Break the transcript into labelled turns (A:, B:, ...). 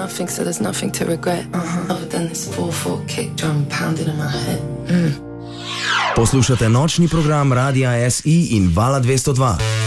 A: nothing, so there's nothing to regret. Other than this 4/4 kick drum pounding in my head.
B: Poslušate nočni program Radia SI in Vala 202.